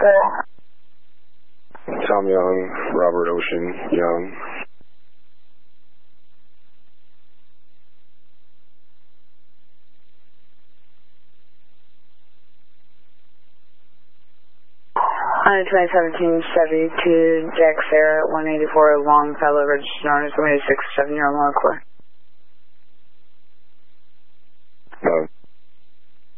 Tom Young, Robert Ocean Young. On a 2017 Chevy to Jack Sarah 184 Longfellow, registered owners 186, 7-year-old Motor Core.